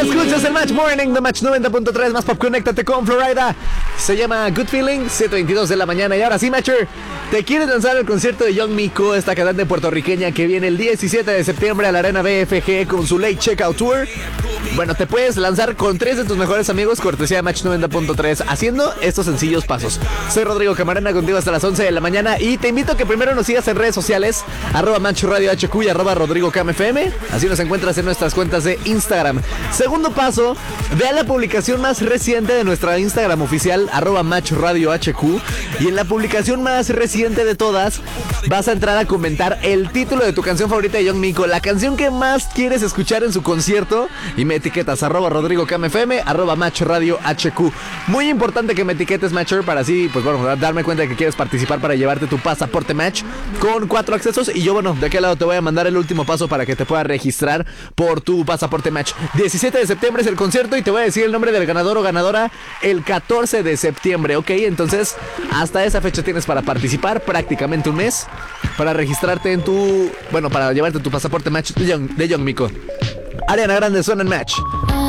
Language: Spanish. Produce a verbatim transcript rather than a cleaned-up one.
Escuchas el Match Morning de Match noventa punto tres, más pop, conéctate con Florida. Se llama Good Feeling, siete veintidós de la mañana. Y ahora sí, Matcher, ¿te quieres lanzar el concierto de Young Miko, esta cantante puertorriqueña que viene el diecisiete de septiembre a la Arena B F G con su Late Checkout Tour? Bueno, te puedes lanzar con tres de tus mejores amigos, cortesía de Match noventa punto tres, haciendo estos sencillos pasos. Soy Rodrigo Camarena, contigo hasta las once de la mañana, y te invito a que primero nos sigas en redes sociales, arroba Match Radio H Q y arroba Rodrigo Cam F M. Así nos encuentras en nuestras cuentas de Instagram. Segundo paso, ve a la publicación más reciente de nuestra Instagram oficial, arroba Match Radio H Q, y en la publicación más reciente de todas vas a entrar a comentar el título de tu canción favorita de Young Miko, la canción que más quieres escuchar en su concierto, y me etiquetas arroba Rodrigo Cam F M, arroba Match Radio H Q. Muy importante que me etiquetes, Matcher, para así, pues bueno, darme cuenta de que quieres participar para llevarte tu pasaporte Match con cuatro accesos. Y yo, bueno, de aquel lado te voy a mandar el último paso para que te puedas registrar por tu pasaporte Match. diecisiete de septiembre es el concierto y te voy a decir el nombre del ganador o ganadora el catorce de septiembre, ¿ok? Entonces, hasta esa fecha tienes para participar, prácticamente un mes, para registrarte en tu, bueno, para llevarte tu pasaporte Match de Young, de Young Miko. Ariana Grande suena en Match.